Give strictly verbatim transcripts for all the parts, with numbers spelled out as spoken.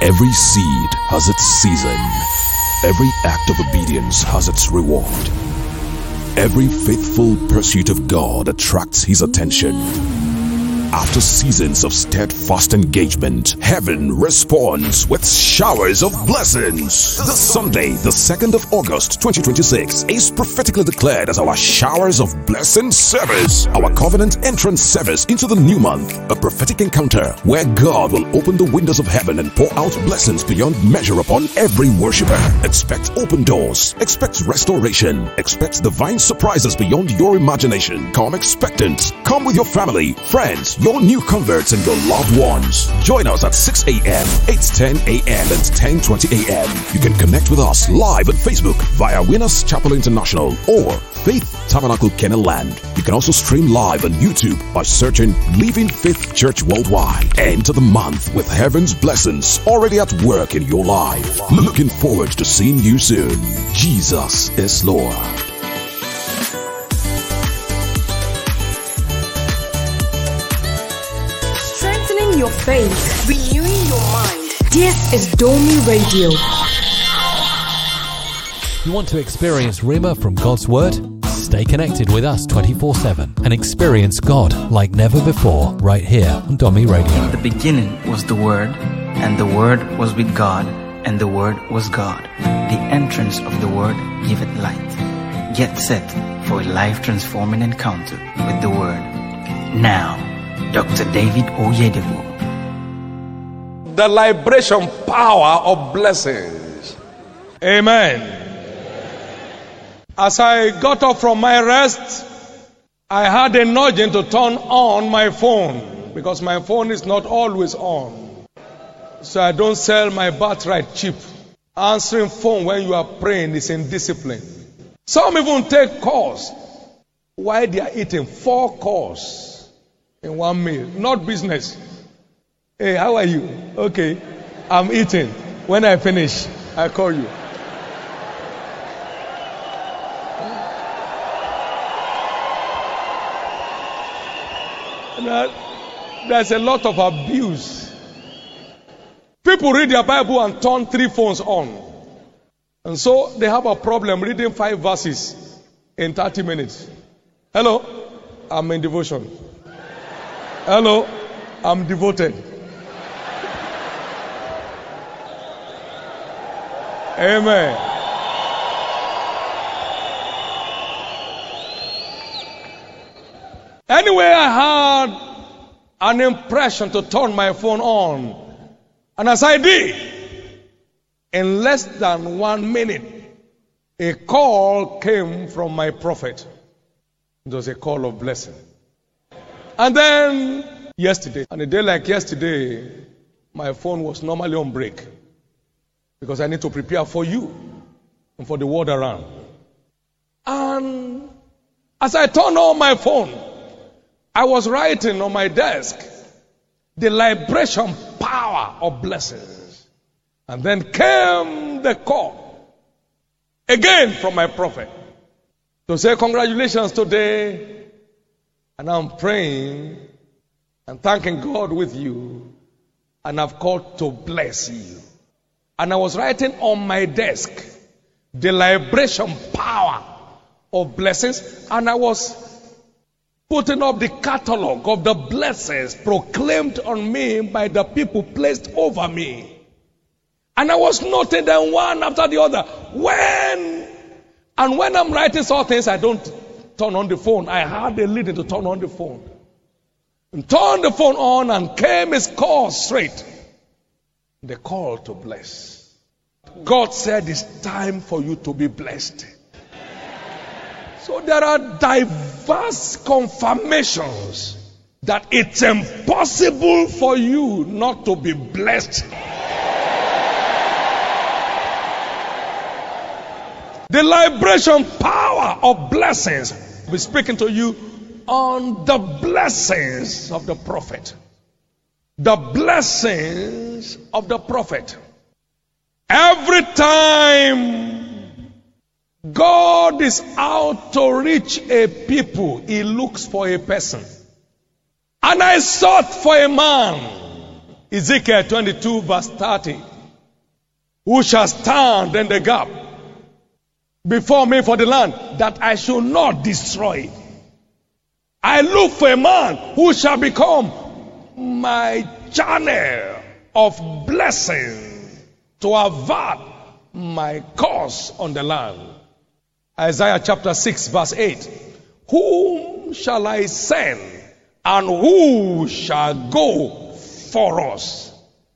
Every seed has its season. Every act of obedience has its reward. Every faithful pursuit of God attracts His attention. After seasons of steadfast engagement, heaven responds with showers of blessings. This Sunday, the second of August, twenty twenty-six, is prophetically declared as our Showers of Blessing service, our covenant entrance service into the new month, a prophetic encounter where God will open the windows of heaven and pour out blessings beyond measure upon every worshiper. Expect open doors, expect restoration, expect divine surprises beyond your imagination. Come expectant. Come with your family, friends, your new converts, and your loved ones. Join us at six a.m., eight ten a.m., and ten twenty a.m. You can connect with us live on Facebook via Winners Chapel International or Faith Tabernacle Kenaland. You can also stream live on YouTube by searching Living Faith Church Worldwide. Enter the month with heaven's blessings already at work in your life. Looking forward to seeing you soon. Jesus is Lord. Your faith, renewing your mind. This is Domi Radio. You want to experience Rhema from God's Word? Stay connected with us twenty-four seven and experience God like never before right here on Domi Radio. In the beginning was the Word, and the Word was with God, and the Word was God. The entrance of the Word giveth light. Get set for a life-transforming encounter with the Word. Now, Doctor David Oyedepo. The liberation power of blessings. Amen. As I got up from my rest, I had a nudging to turn on my phone because my phone is not always on. So I don't sell my birthright cheap. Answering phone when you are praying is indiscipline. Some even take calls while they are eating. Four calls in one meal. Not business. Hey, how are you? Okay, I'm eating. When I finish, I call you. Now, there's a lot of abuse. People read their Bible and turn three phones on. And so they have a problem reading five verses in thirty minutes. Hello, I'm in devotion. Hello, I'm devoted. Amen. Anyway, I had an impression to turn my phone on. And as I did, in less than one minute, a call came from my prophet. It was a call of blessing. And then, yesterday, on a day like yesterday, my phone was normally on break. Because I need to prepare for you and for the world around. And as I turned on my phone, I was writing on my desk the liberation power of blessings. And then came the call again from my prophet to say congratulations today. And I'm praying and thanking God with you. And I've called to bless you. And I was writing on my desk the liberation power of blessings. And I was putting up the catalog of the blessings proclaimed on me by the people placed over me. And I was noting them one after the other. When, and when I'm writing some things, I don't turn on the phone. I had a leading to turn on the phone. And turned the phone on and came his call straight. The call to bless. God said it's time for you to be blessed. So there are diverse confirmations that it's impossible for you not to be blessed. The liberation power of blessings. I'll be speaking to you on the blessings of the prophet. The blessings of the prophet. Every time God is out to reach a people, He looks for a person. And I sought for a man. Ezekiel twenty-two verse thirty. who shall stand in the gap before me for the land, that I should not destroy it. I look for a man who shall become my channel of blessing to avert my cause on the land. Isaiah chapter six verse eight. Whom shall I send, and who shall go for us?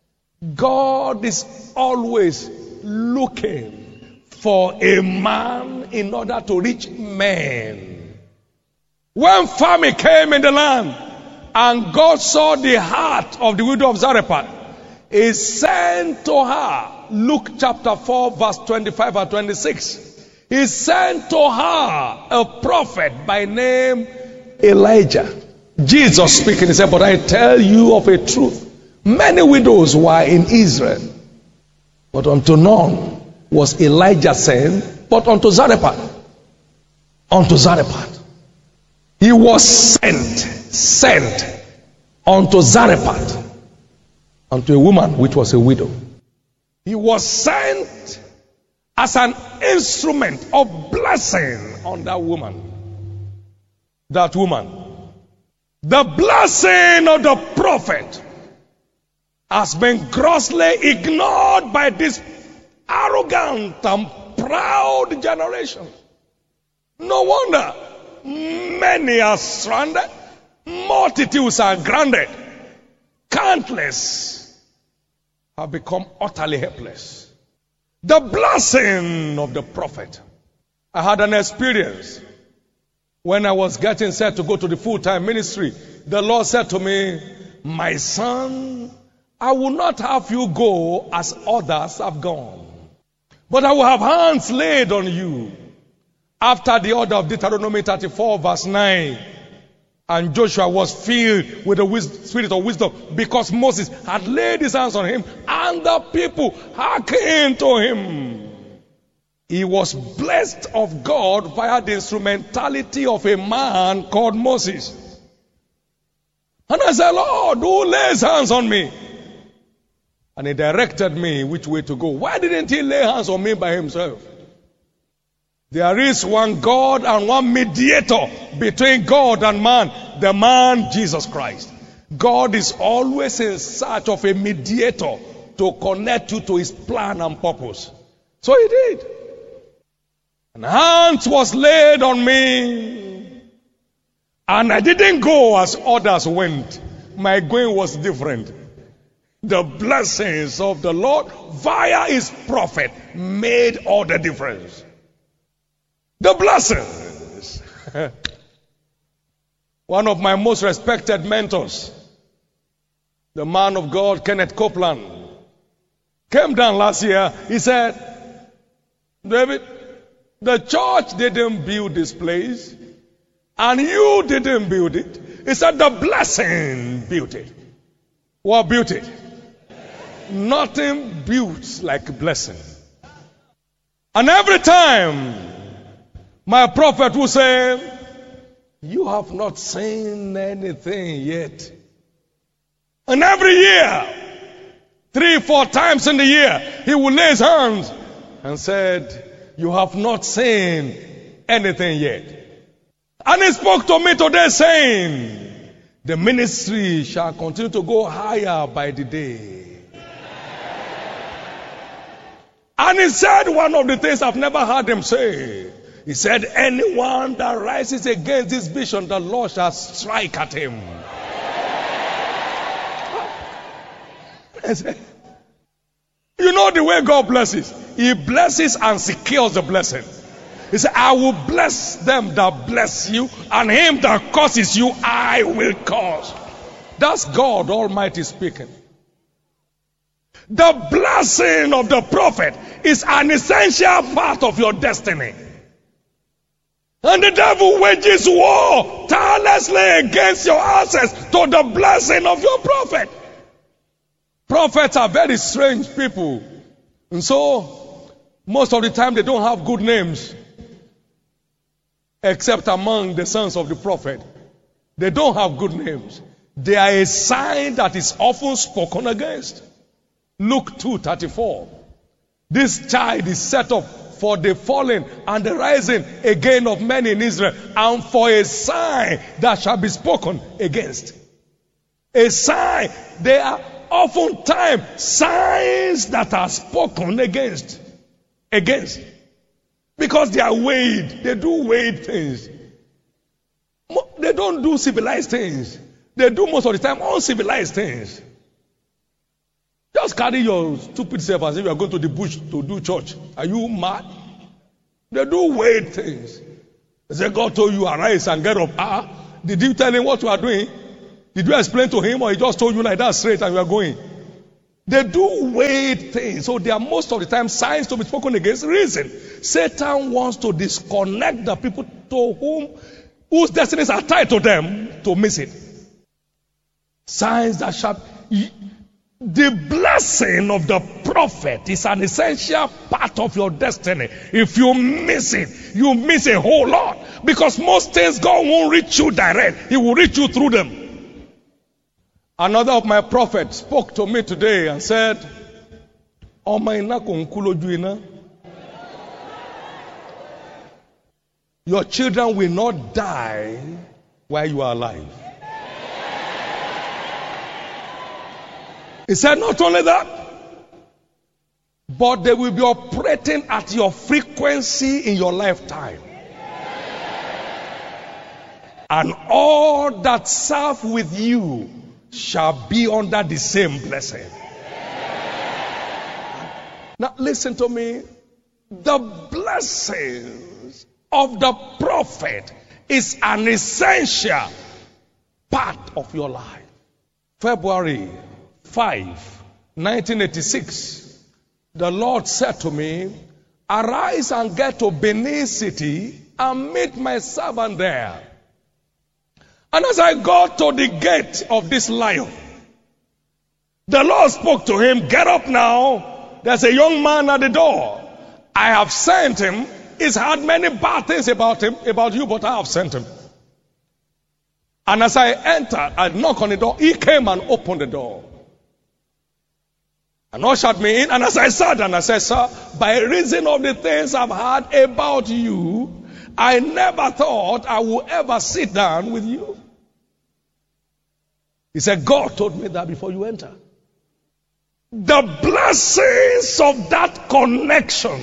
God is always looking for a man in order to reach men. When famine came in the land, and God saw the heart of the widow of Zarephath, He sent to her, Luke chapter four verse twenty-five and twenty-six, He sent to her a prophet by name Elijah. Jesus speaking, He said, but I tell you of a truth, many widows were in Israel, but unto none was Elijah sent, but unto Zarephath. Unto Zarephath. He was sent, sent unto Zarephath, unto a woman which was a widow. He was sent as an instrument of blessing on that woman. That woman. The blessing of the prophet has been grossly ignored by this arrogant and proud generation. No wonder many are stranded, multitudes are grounded, countless have become utterly helpless. The blessing of the prophet. I had an experience when I was getting set to go to the full-time ministry. The Lord said to me, my son, I will not have you go as others have gone, but I will have hands laid on you after the order of Deuteronomy thirty-four verse nine. And Joshua was filled with the wis- spirit of wisdom, because Moses had laid his hands on him, and the people hearkened to him. He was blessed of God via the instrumentality of a man called Moses. And I said, Lord, who lays hands on me? And He directed me which way to go. Why didn't He lay hands on me by Himself? There is one God and one mediator between God and man, the man Jesus Christ. God is always in search of a mediator to connect you to His plan and purpose. So He did. And hands was laid on me, and I didn't go as others went. My going was different. The blessings of the Lord via His prophet made all the difference. The blessings. One of my most respected mentors, the man of God, Kenneth Copeland, came down last year. He said, David, the church didn't build this place, and you didn't build it. He said, the blessing built it. What built it? Nothing built like a blessing. And every time my prophet will say, you have not seen anything yet. And every year, three, four times in the year, he will lay his hands and said, you have not seen anything yet. And he spoke to me today saying, the ministry shall continue to go higher by the day. And he said one of the things I've never heard him say. He said, anyone that rises against this vision, the Lord shall strike at him. You know the way God blesses. He blesses and secures the blessing. He said, I will bless them that bless you, and him that curses you, I will curse. That's God Almighty speaking. The blessing of the prophet is an essential part of your destiny. And the devil wages war tirelessly against your access to the blessing of your prophet. Prophets are very strange people. And so, most of the time they don't have good names. Except among the sons of the prophet. They don't have good names. They are a sign that is often spoken against. Luke two thirty-four. This child is set up for the falling and the rising again of many in Israel, and for a sign that shall be spoken against. A sign. They are oftentimes signs that are spoken against. Against. Because they are weighed. They do weighed things. They don't do civilized things. They do most of the time uncivilized things. Just carry your stupid self as if you are going to the bush to do church. Are you mad? They do weird things. They say, God told you, arise and get up. Ah, did you tell him what you are doing? Did you explain to him, or he just told you like that straight and you are going? They do weird things. So they are most of the time signs to be spoken against reason. Satan wants to disconnect the people to whom, whose destinies are tied to them, to miss it. Signs that shall... The blessing of the prophet is an essential part of your destiny. If you miss it, you miss a whole lot. Because most things God won't reach you direct. He will reach you through them. Another of my prophets spoke to me today and said, your children will not die while you are alive. He said not only that, but they will be operating at your frequency in your lifetime. And all that serve with you shall be under the same blessing. Now listen to me. The blessings of the prophet is an essential part of your life. February fifth, nineteen eighty-six, the Lord said to me, arise and get to Benin City and meet my servant there. And as I got to the gate of this lion, the Lord spoke to him, get up now, there's a young man at the door. I have sent him. He's had many bad things about him, about you, but I have sent him. And as I entered, I knocked on the door, he came and opened the door. And ushered me in, and as I sat down, I said, sir, by reason of the things I've heard about you, I never thought I would ever sit down with you. He said, God told me that before you enter. The blessings of that connection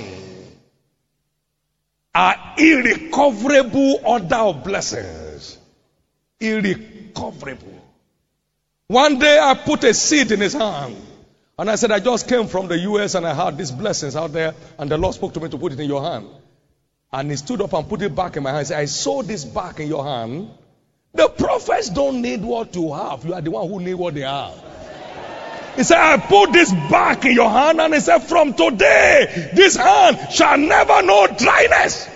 are irrecoverable order of blessings. Irrecoverable. One day I put a seed in his hand. And I said, I just came from the U S and I had these blessings out there. And the Lord spoke to me to put it in your hand. And he stood up and put it back in my hand. He said, I saw this back in your hand. The prophets don't need what you have. You are the one who need what they have. He said, I put this back in your hand. And he said, from today, this hand shall never know dryness.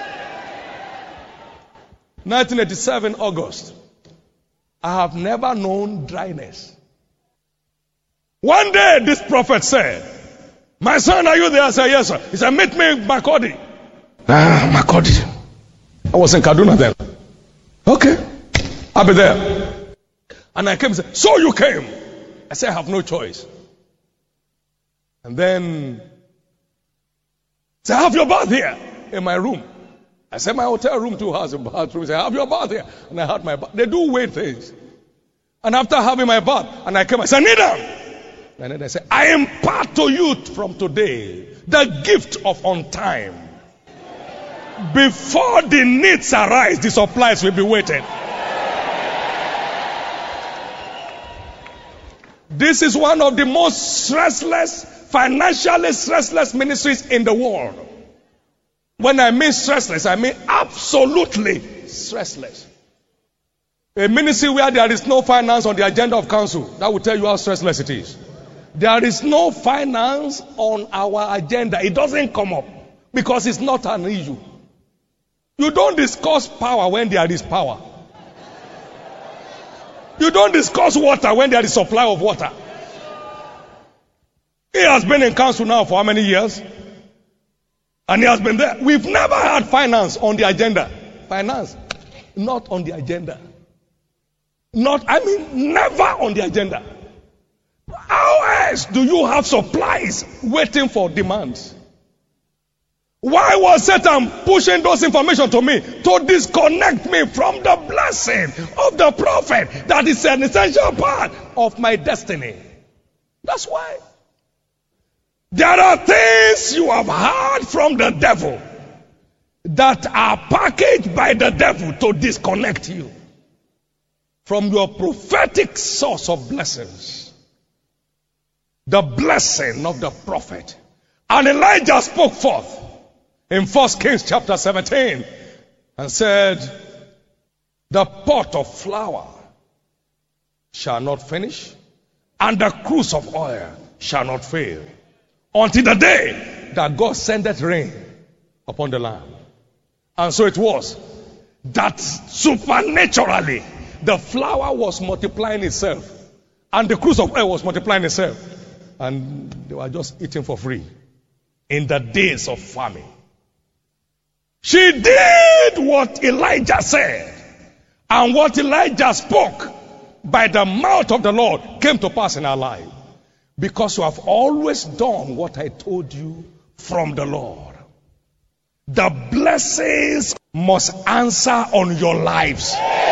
nineteen eighty-seven, August. I have never known dryness. One day, this prophet said, my son, are you there? I said, yes, sir. He said, meet me in Makodi. Ah, Makodi. I was in Kaduna then. Okay. I'll be there. And I came and said, so you came. I said, I have no choice. And then, say, have your bath here in my room. I said, my hotel room too has a bathroom. He said, have your bath here. And I had my bath. They do weird things. And after having my bath, and I came, I said, kneel down. And then I said, I impart to you from today the gift of on time. Before the needs arise, the supplies will be waiting. This is one of the most stressless, financially stressless ministries in the world. When I mean stressless, I mean absolutely stressless. A ministry where there is no finance on the agenda of council, that will tell you how stressless it is. There is no finance on our agenda. It doesn't come up because it's not an issue. You don't discuss power when there is power. You don't discuss water when there is supply of water. He has been in council now for how many years? And he has been there. We've never had finance on the agenda. Finance, not on the agenda. Not, I mean, never on the agenda. However, else do you have supplies waiting for demands? Why was Satan pushing those information to me? To disconnect me from the blessing of the prophet that is an essential part of my destiny. That's why. There are things you have heard from the devil that are packaged by the devil to disconnect you from your prophetic source of blessings. The blessing of the prophet. And Elijah spoke forth in First Kings chapter seventeen and said, the pot of flour shall not finish, and the cruse of oil shall not fail, until the day that God sendeth rain upon the land. And so it was that supernaturally the flour was multiplying itself, and the cruse of oil was multiplying itself, and they were just eating for free in the days of famine. She did what Elijah said, and what Elijah spoke by the mouth of the Lord came to pass in our life, because you have always done what I told you from the Lord. The blessings must answer on your lives.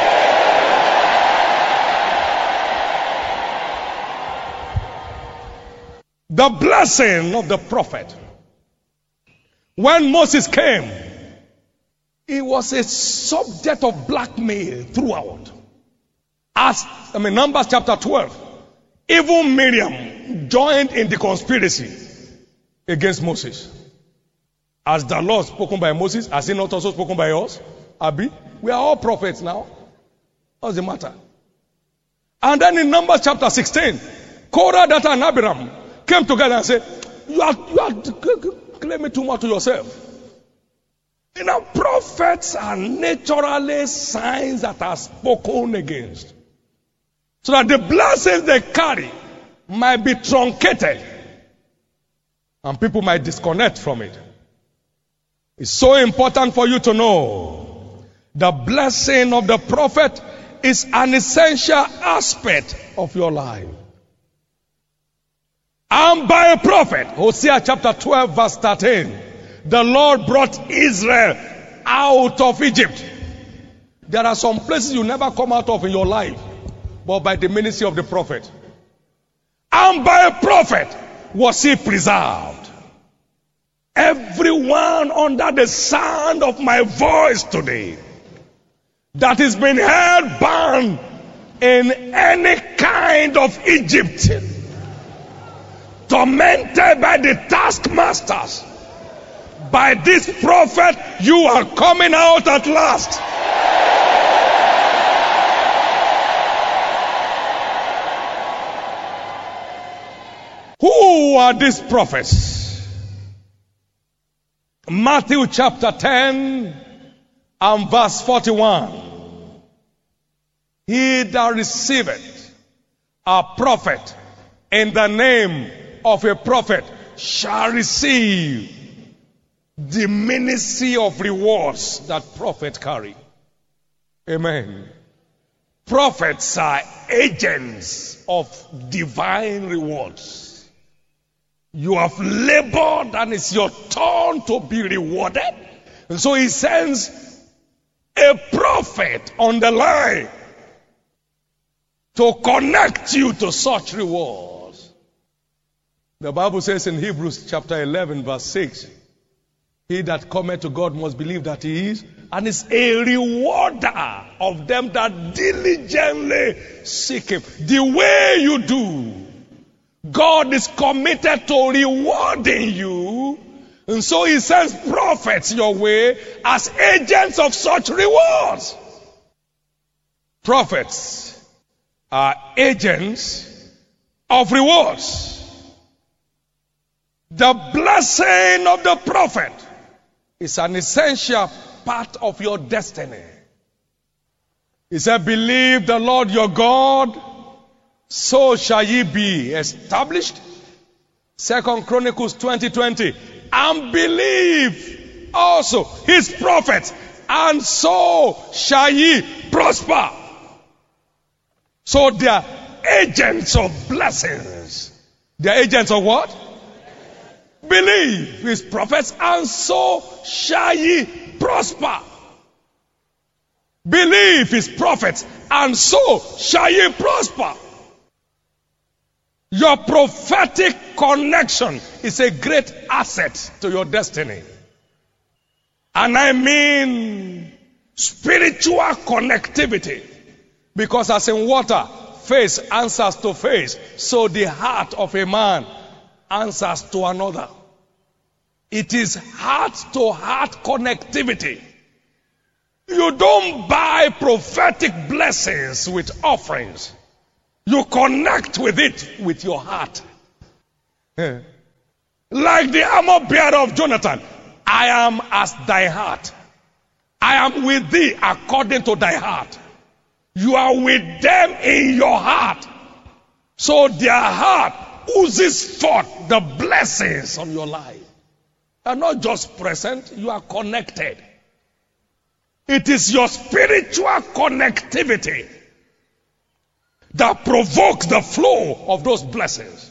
The blessing of the prophet. When Moses came, he was a subject of blackmail throughout. As I mean, Numbers chapter twelve, even Miriam joined in the conspiracy against Moses. As the Lord spoken by Moses, has he not also spoken by us? Abi, we are all prophets now. What's the matter? And then in Numbers chapter sixteen, Korah, Dathan, and Abiram came together and said, you are, you are claiming too much to yourself. You know, prophets are naturally signs that are spoken against, so that the blessings they carry might be truncated and people might disconnect from it. It's so important for you to know the blessing of the prophet is an essential aspect of your life. And by a prophet, Hosea chapter twelve verse thirteen, the Lord brought Israel out of Egypt. There are some places you never come out of in your life, but by the ministry of the prophet. And by a prophet was he preserved. Everyone under the sound of my voice today that is being held bound in any kind of Egypt, tormented by the taskmasters, by this prophet, you are coming out at last. Who are these prophets? Matthew chapter ten and verse forty-one. He that receiveth a prophet in the name of a prophet shall receive the ministry of rewards that prophets carry. Amen. Prophets are agents of divine rewards. You have labored and it's your turn to be rewarded. And so he sends a prophet on the line to connect you to such rewards. The Bible says in Hebrews chapter eleven verse six, he that cometh to God must believe that he is, and is a rewarder of them that diligently seek him. The way you do, God is committed to rewarding you, and so he sends prophets your way as agents of such rewards. Prophets are agents of rewards. The blessing of the prophet is an essential part of your destiny. He said, believe the Lord your God, so shall ye be established. Second Chronicles twenty twenty. And believe also his prophets, and so shall ye prosper. So they are agents of blessings. They are agents of what? Believe his prophets, and so shall ye prosper. Believe his prophets, and so shall ye prosper. Your prophetic connection is a great asset to your destiny. And I mean spiritual connectivity. Because as in water, face answers to face, so the heart of a man answers to another. It is heart-to-heart connectivity. You don't buy prophetic blessings with offerings. You connect with it with your heart. Yeah. Like the armor bearer of Jonathan, I am as thy heart. I am with thee according to thy heart. You are with them in your heart. So their heart oozes forth the blessings on your life. You are not just present, you are connected. It is your spiritual connectivity that provokes the flow of those blessings.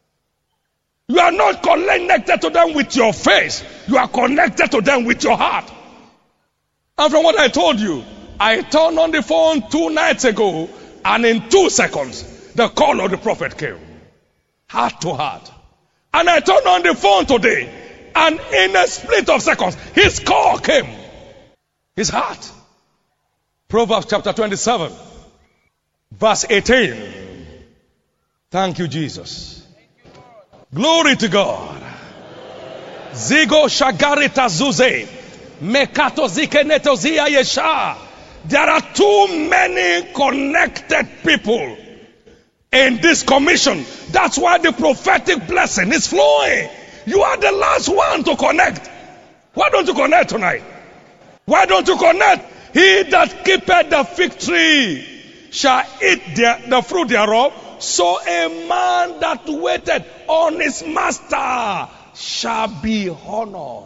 You are not connected to them with your face. You are connected to them with your heart. And from what I told you, I turned on the phone two nights ago, and in two seconds, the call of the prophet came. Heart to heart. And I turned on the phone today, and in a split of seconds, his call came. His heart. Proverbs chapter twenty-seven, verse eighteen. Thank you, Jesus. Glory to God. Zigo shagarita zuze. Mekato zikenetozia yesha. There are too many connected people in this commission. That's why the prophetic blessing is flowing. You are the last one to connect. Why don't you connect tonight? Why don't you connect? He that keepeth the fig tree shall eat the, the fruit thereof. So a man that waited on his master shall be honored.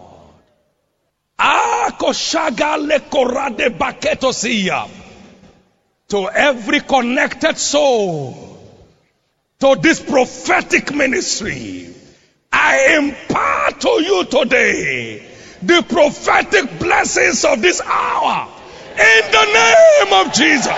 To every connected soul, to this prophetic ministry, I impart to you today the prophetic blessings of this hour in the name of Jesus.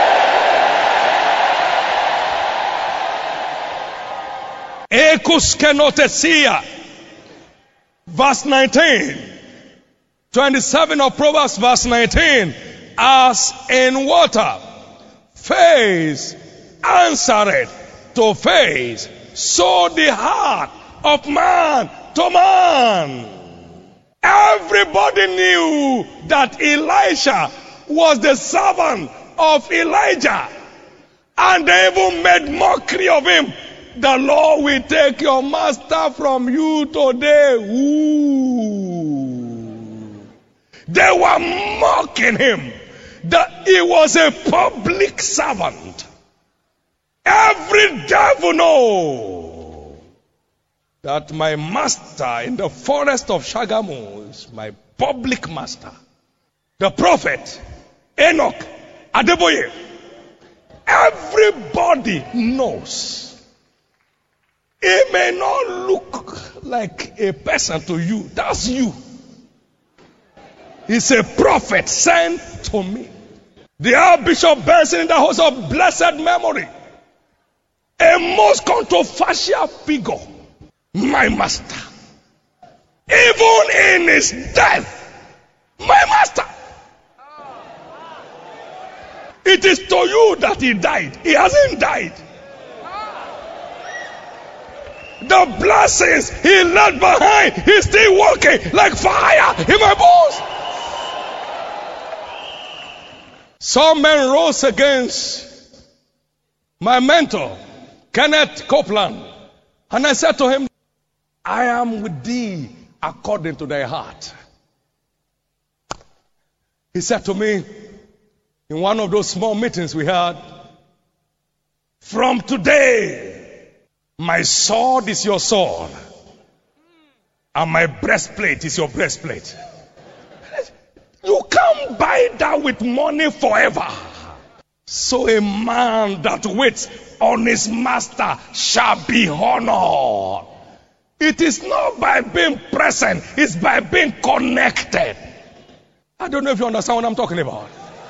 Ekuskenotesia, verse nineteen, twenty-seven of Proverbs, verse nineteen. As in water, face answereth to face, so the heart of man to man. Everybody knew that Elisha was the servant of Elijah, and they even made mockery of him. The Lord will take your master from you today. Ooh. They were mocking him. That he was a public servant. Every devil knows that my master in the forest of Shagamu is my public master. The prophet Enoch Adeboye. Everybody knows. He may not look like a person to you. That's you. He's a prophet sent to me. The Archbishop Benson in the house of blessed memory. A most controversial figure. My master. Even in his death. My master. It is to you that he died. He hasn't died. The blessings he left behind, he's still walking like fire in my bones. Some men rose against my mentor, Kenneth Copeland. And I said to him, I am with thee according to thy heart. He said to me, in one of those small meetings we had, from today, my sword is your sword, and my breastplate is your breastplate. You can't buy that with money forever. So a man that waits on his master shall be honored. It is not by being present, it's by being connected. I don't know if you understand what I'm talking about.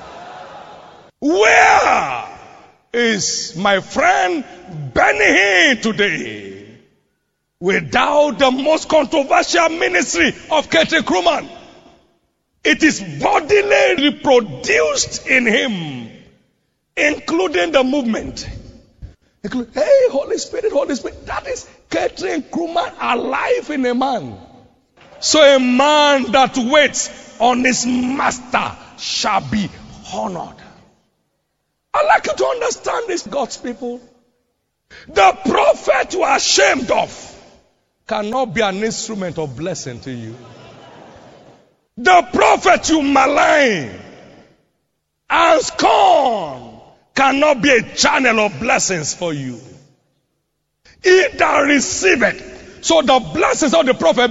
Where is my friend Benny Hinn today without the most controversial ministry of Kathryn Kuhlman? It is bodily reproduced in him, including the movement. Hey, Holy Spirit, Holy Spirit. That is Kathryn Kuhlman alive in a man. So a man that waits on his master shall be honored. I'd like you to understand this, God's people. The prophet you are ashamed of cannot be an instrument of blessing to you. The prophet you malign and scorn cannot be a channel of blessings for you. He that receiveth. So the blessings of the prophet